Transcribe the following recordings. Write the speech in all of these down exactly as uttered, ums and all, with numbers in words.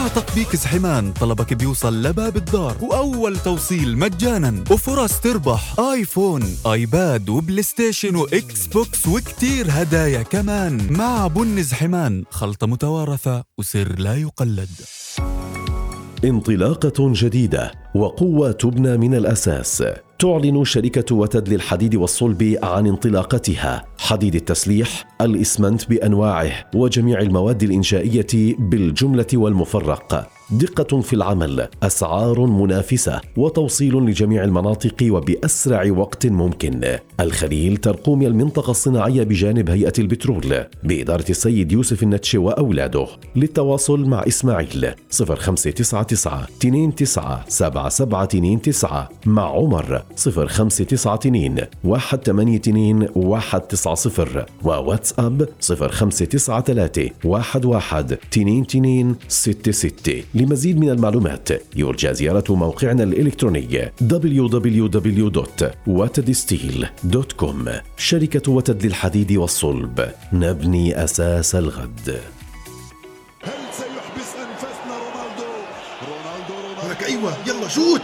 مع تطبيق زحمان طلبك بيوصل لباب الدار وأول توصيل مجانا وفرص تربح آيفون آيباد وبلاي ستيشن وإكس بوكس وكتير هدايا كمان مع بن زحمان، خلطة متوارثة وسر لا يقلد. انطلاقة جديدة وقوة تبنى من الأساس. تعلن شركة وتد للحديد والصلب عن انطلاقتها حديد التسليح، الإسمنت بأنواعه وجميع المواد الإنشائية بالجملة والمفرق. دقة في العمل، أسعار منافسة، وتوصيل لجميع المناطق وبأسرع وقت ممكن. الخليل ترقوم المنطقة الصناعية بجانب هيئة البترول بإدارة السيد يوسف النتش وأولاده. للتواصل مع إسماعيل صفر خمسة تسعة تسعة اثنين تسعة سبعة سبعة اثنين تسعة، مع عمر صفر خمسة تسعة اثنين واحد ثمانية اثنين واحد تسعة صفر، وواتساب صفر خمسة تسعة ثلاثة واحد واحد اثنين اثنين ستة ستة. لمزيد من المعلومات يرجى زيارة موقعنا الإلكتروني دبليو دبليو دبليو دوت وتد ستيل دوت كوم. شركة وتد للحديد والصلب، نبني أساس الغد. هل سيحبس أنفاسنا رونالدو؟ رونالدو لك أيوة يلا شوت.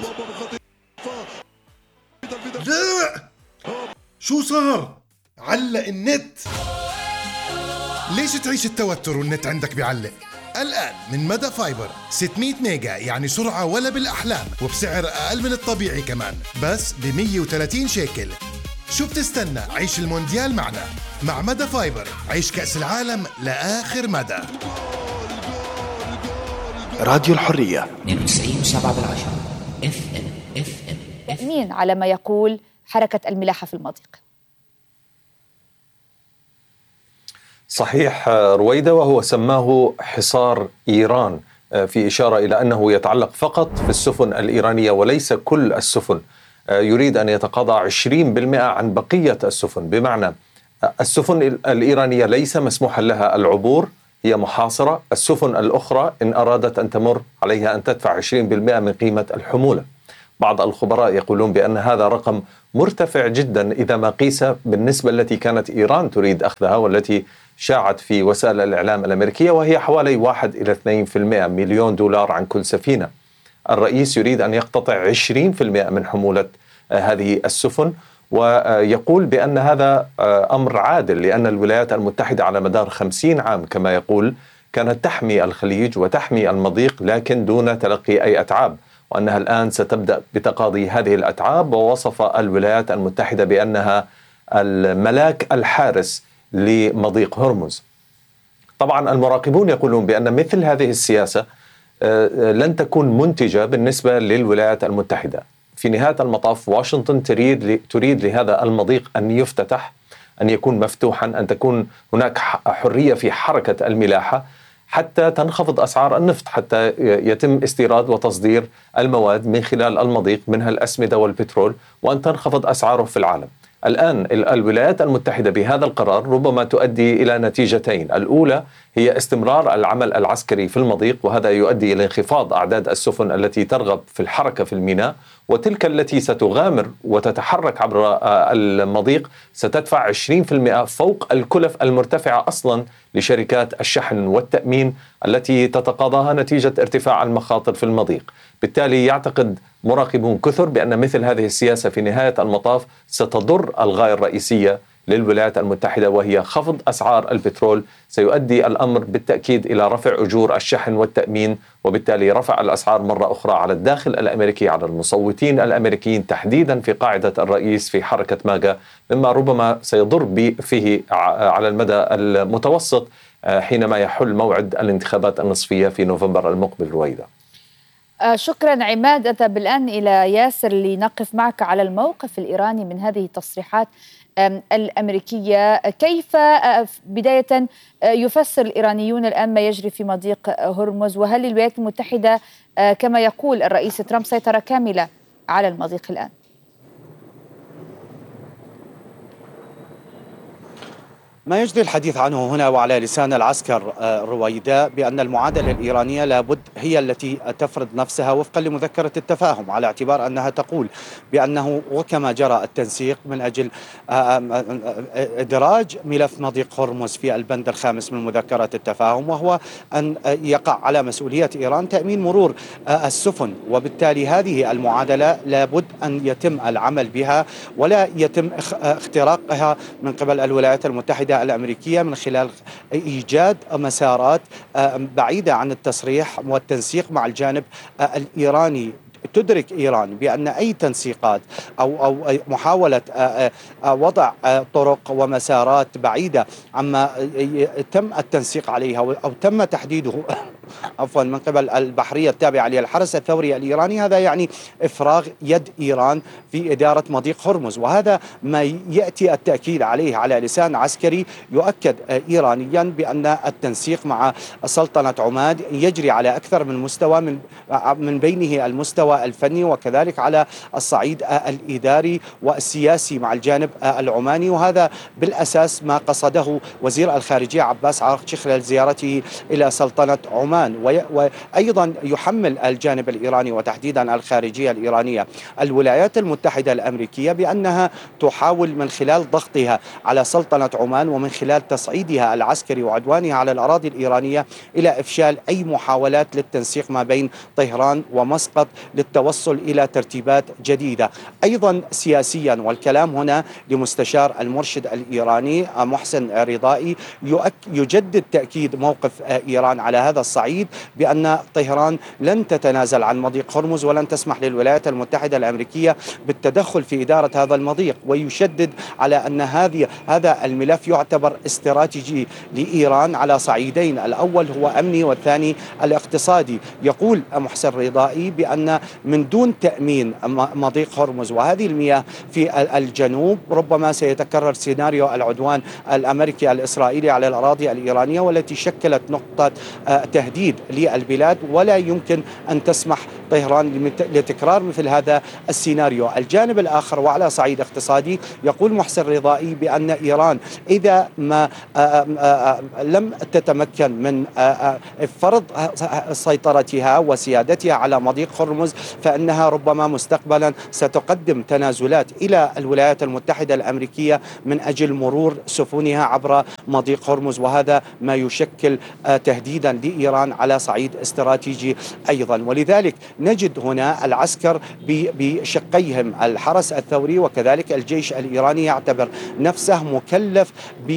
لا شو صار؟ علق النت. ليش تعيش التوتر والنت عندك بيعلق؟ الآن من مدى فايبر ستمية ميجا، يعني سرعة ولا بالأحلام، وبسعر أقل من الطبيعي كمان، بس ب مية وثلاثين شيكل. شو بتستنى؟ عيش المونديال معنا. مع مدى فايبر عيش كأس العالم لآخر مدى. راديو الحرية اثنين وتسعين وسبعة بالعشرة اف ام اف ام. تأمين على ما يقول حركة الملاحة في المضيق. صحيح رويدة، وهو سماه حصار إيران في إشارة إلى أنه يتعلق فقط في السفن الإيرانية وليس كل السفن. يريد أن يتقاضى عشرين بالمئة عن بقية السفن، بمعنى السفن الإيرانية ليس مسموحا لها العبور، هي محاصرة. السفن الأخرى إن أرادت أن تمر عليها أن تدفع عشرين بالمئة من قيمة الحمولة. بعض الخبراء يقولون بأن هذا رقم مرتفع جدا إذا ما قيس بالنسبة التي كانت إيران تريد أخذها والتي شاعت في وسائل الإعلام الأمريكية، وهي حوالي واحد إلى اثنين بالمئة، مليون دولار عن كل سفينة. الرئيس يريد أن يقتطع عشرين بالمئة من حمولة هذه السفن، ويقول بأن هذا أمر عادل، لأن الولايات المتحدة على مدار خمسين عام كما يقول كانت تحمي الخليج وتحمي المضيق لكن دون تلقي أي أتعاب، وأنها الآن ستبدأ بتقاضي هذه الأتعاب. ووصف الولايات المتحدة بأنها الملاك الحارس لمضيق هرمز. طبعا المراقبون يقولون بأن مثل هذه السياسة لن تكون منتجة بالنسبة للولايات المتحدة. في نهاية المطاف واشنطن تريد تريد لهذا المضيق أن يفتتح، أن يكون مفتوحا، أن تكون هناك حرية في حركة الملاحة حتى تنخفض أسعار النفط، حتى يتم استيراد وتصدير المواد من خلال المضيق منها الأسمدة والبترول، وأن تنخفض أسعاره في العالم. الآن الولايات المتحدة بهذا القرار ربما تؤدي إلى نتيجتين. الأولى هي استمرار العمل العسكري في المضيق، وهذا يؤدي إلى انخفاض أعداد السفن التي ترغب في الحركة في الميناء، وتلك التي ستغامر وتتحرك عبر المضيق ستدفع عشرين بالمئة فوق الكلف المرتفعة أصلا لشركات الشحن والتأمين التي تتقاضاها نتيجة ارتفاع المخاطر في المضيق. بالتالي يعتقد مراقبون كثر بأن مثل هذه السياسة في نهاية المطاف ستضر الغاية الرئيسية للولايات المتحدة، وهي خفض أسعار البترول. سيؤدي الأمر بالتأكيد إلى رفع أجور الشحن والتأمين، وبالتالي رفع الأسعار مرة أخرى على الداخل الأمريكي، على المصوتين الأمريكيين تحديدا في قاعدة الرئيس في حركة ماجا، مما ربما سيضر فيه على المدى المتوسط حينما يحل موعد الانتخابات النصفية في نوفمبر المقبل. رويدة، شكرا عماد. أذهب الآن إلى ياسر لنقف معك على الموقف الإيراني من هذه التصريحات الأمريكية. كيف بداية يفسر الإيرانيون الآن ما يجري في مضيق هرمز، وهل الولايات المتحدة كما يقول الرئيس ترامب سيطرة كاملة على المضيق الآن؟ ما يجدي الحديث عنه هنا وعلى لسان العسكر رويدا بأن المعادلة الإيرانية لابد هي التي تفرض نفسها وفقا لمذكرة التفاهم، على اعتبار أنها تقول بأنه وكما جرى التنسيق من أجل إدراج ملف مضيق هرمز في البند الخامس من مذكرة التفاهم، وهو أن يقع على مسؤولية إيران تأمين مرور السفن، وبالتالي هذه المعادلة لابد أن يتم العمل بها ولا يتم اختراقها من قبل الولايات المتحدة الأمريكية من خلال إيجاد مسارات بعيدة عن التصريح والتنسيق مع الجانب الإيراني. تدرك إيران بأن أي تنسيقات أو أو محاولة وضع طرق ومسارات بعيدة عما تم التنسيق عليها أو تم تحديده عفوا من قبل البحرية التابعة للحرس الثوري الإيراني، هذا يعني إفراغ يد إيران في إدارة مضيق هرمز، وهذا ما يأتي التأكيد عليه على لسان عسكري يؤكد إيرانيا بأن التنسيق مع سلطنة عمان يجري على أكثر من مستوى، من من بينه المستوى الفني وكذلك على الصعيد الإداري والسياسي مع الجانب العماني، وهذا بالأساس ما قصده وزير الخارجية عباس عراقچي خلال زيارته إلى سلطنة عمان. وأيضا يحمل الجانب الإيراني وتحديدا الخارجية الإيرانية الولايات المتحدة الأمريكية بأنها تحاول من خلال ضغطها على سلطنة عمان ومن خلال تصعيدها العسكري وعدوانها على الأراضي الإيرانية إلى إفشال أي محاولات للتنسيق ما بين طهران ومسقط للتوصل إلى ترتيبات جديدة. أيضا سياسيا، والكلام هنا لمستشار المرشد الإيراني محسن رضائي، يجدد تأكيد موقف إيران على هذا الصعيد بأن طهران لن تتنازل عن مضيق هرمز ولن تسمح للولايات المتحدة الأمريكية بالتدخل في إدارة هذا المضيق، ويشدد على أن هذه هذا الملف يعتبر استراتيجي لإيران على صعيدين، الأول هو أمني والثاني الاقتصادي. يقول محسن رضائي بأن من دون تأمين مضيق هرمز وهذه المياه في الجنوب ربما سيتكرر سيناريو العدوان الأمريكي الإسرائيلي على الأراضي الإيرانية، والتي شكلت نقطة تهديد للبلاد، ولا يمكن أن تسمح طهران لتكرار مثل هذا السيناريو. الجانب الآخر وعلى صعيد اقتصادي يقول محسن رضائي بأن إيران إذا ما لم تتمكن من فرض سيطرتها وسيادتها على مضيق هرمز فإنها ربما مستقبلا ستقدم تنازلات إلى الولايات المتحدة الأمريكية من أجل مرور سفنها عبر مضيق هرمز، وهذا ما يشكل تهديدا لإيران على صعيد استراتيجي أيضا. ولذلك نجد هنا العسكر بشقيهم الحرس الثوري وكذلك الجيش الإيراني يعتبر نفسه مكلف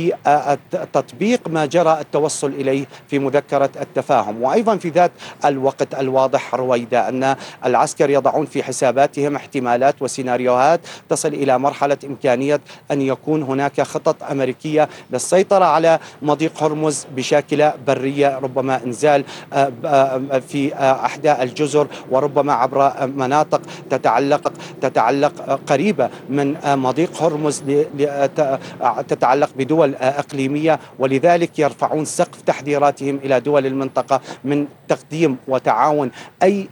بتطبيق ما جرى التوصل إليه في مذكرة التفاهم. وأيضا في ذات الوقت الواضح رويدا أن العسكر يضعون في حساباتهم احتمالات وسيناريوهات تصل إلى مرحلة إمكانية أن يكون هناك خطط أمريكية للسيطرة على مضيق هرمز بشاكلة برية، ربما إنزال في أحدى الجزر وربما عبر مناطق تتعلق تتعلق قريبة من مضيق هرمز تتعلق بدول إقليمية، ولذلك يرفعون سقف تحذيراتهم إلى دول المنطقة من تقديم وتعاون أي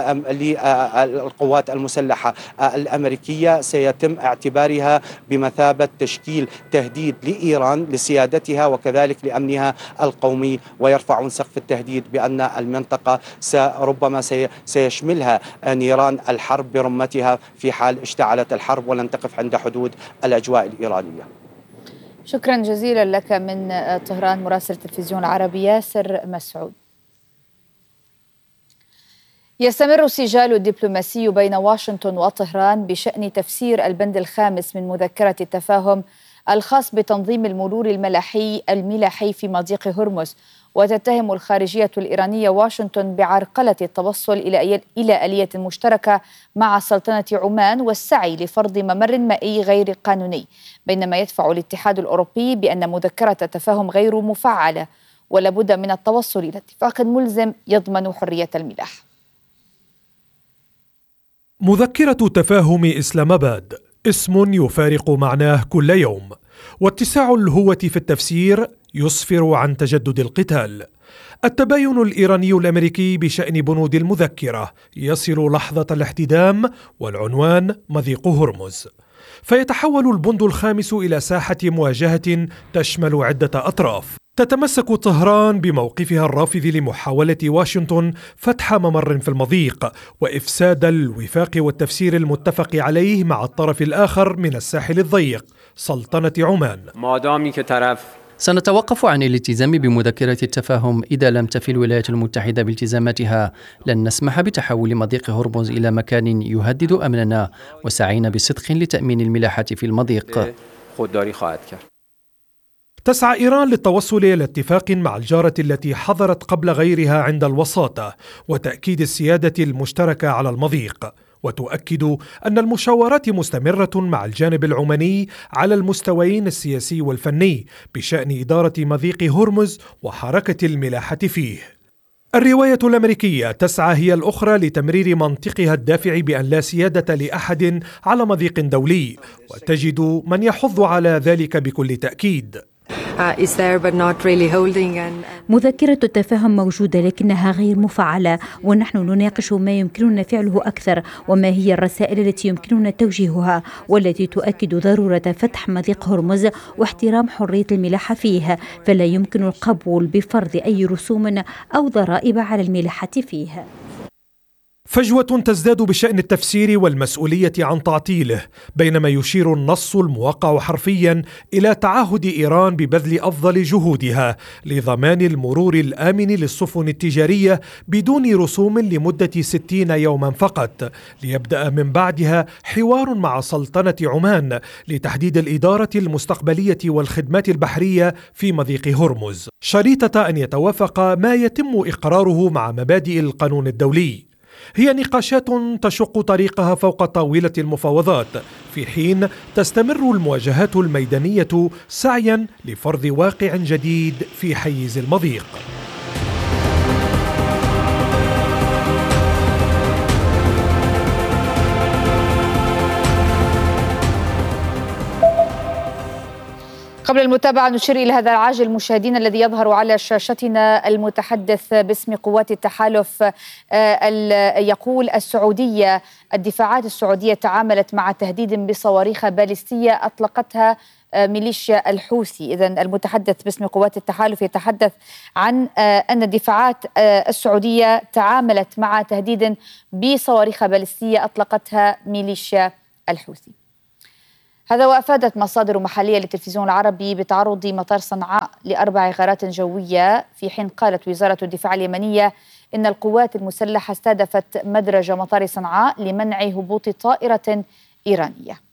للقوات المسلحة الأمريكية سيتم اعتبارها بمثابة تشكيل تهديد لإيران لسيادتها وكذلك لأمنها القومي، ويرفعون سقف التهديد بأن المنطقة ربما سيشملها نيران الحرب برمتها في حال اشتعلت الحرب ولن تقف عند حدود الأجواء الإيرانية. شكرا جزيلا لك من طهران مراسل التلفزيون العربي ياسر مسعود. يستمر السجال الدبلوماسي بين واشنطن وطهران بشأن تفسير البند الخامس من مذكرة التفاهم الخاص بتنظيم المرور الملاحي الملاحي في مضيق هرمز، وتتهم الخارجية الإيرانية واشنطن بعرقلة التوصل إلى إلى آلية مشتركة مع سلطنة عمان والسعي لفرض ممر مائي غير قانوني، بينما يدفع الاتحاد الأوروبي بأن مذكرة التفاهم غير مفعلة ولا بد من التوصل إلى اتفاق ملزم يضمن حرية الملاح. مذكرة تفاهم إسلام آباد اسم يفارق معناه كل يوم، واتساع الهوة في التفسير يسفر عن تجدد القتال. التباين الإيراني الأمريكي بشأن بنود المذكرة يصل لحظة الاحتدام والعنوان مضيق هرمز. فيتحول البند الخامس إلى ساحة مواجهة تشمل عدة أطراف. تتمسك طهران بموقفها الرافض لمحاولة واشنطن فتح ممر في المضيق وإفساد الوفاق والتفسير المتفق عليه مع الطرف الآخر من الساحل الضيق سلطنة عمان. سنتوقف عن الالتزام بمذكرة التفاهم إذا لم تفي الولايات المتحدة بالتزاماتها. لن نسمح بتحول مضيق هرمز إلى مكان يهدد أمننا، وسعينا بصدق لتأمين الملاحة في المضيق. تسعى إيران للتوصل إلى اتفاق مع الجارة التي حضرت قبل غيرها عند الوساطة وتأكيد السيادة المشتركة على المضيق، وتؤكد أن المشاورات مستمرة مع الجانب العماني على المستويين السياسي والفني بشأن إدارة مضيق هرمز وحركة الملاحة فيه. الرواية الأمريكية تسعى هي الأخرى لتمرير منطقها الدافع بأن لا سيادة لأحد على مضيق دولي، وتجد من يحض على ذلك بكل تأكيد. مذكرة التفاهم موجودة لكنها غير مفعلة، ونحن نناقش ما يمكننا فعله أكثر وما هي الرسائل التي يمكننا توجيهها والتي تؤكد ضرورة فتح مضيق هرمز واحترام حرية الملاحة فيه، فلا يمكن القبول بفرض أي رسوم أو ضرائب على الملاحة فيه. فجوة تزداد بشأن التفسير والمسؤولية عن تعطيله، بينما يشير النص الموقع حرفيا إلى تعهد إيران ببذل أفضل جهودها لضمان المرور الآمن للسفن التجارية بدون رسوم لمدة ستين يوما فقط، ليبدأ من بعدها حوار مع سلطنة عمان لتحديد الإدارة المستقبلية والخدمات البحرية في مضيق هرمز، شريطة أن يتوافق ما يتم إقراره مع مبادئ القانون الدولي. هي نقاشات تشق طريقها فوق طاولة المفاوضات، في حين تستمر المواجهات الميدانية سعيا لفرض واقع جديد في حيز المضيق. قبل المتابعة نشير إلى هذا العاجل مشاهدينا الذي يظهر على شاشتنا. المتحدث باسم قوات التحالف يقول السعودية الدفاعات السعودية تعاملت مع تهديد بصواريخ باليستية أطلقتها ميليشيا الحوثي. إذن المتحدث باسم قوات التحالف يتحدث عن أن الدفاعات السعودية تعاملت مع تهديد بصواريخ باليستية أطلقتها ميليشيا الحوثي. هذا وأفادت مصادر محلية للتلفزيون العربي بتعرض مطار صنعاء لأربع غارات جوية، في حين قالت وزارة الدفاع اليمنية إن القوات المسلحة استهدفت مدرج مطار صنعاء لمنع هبوط طائرة إيرانية.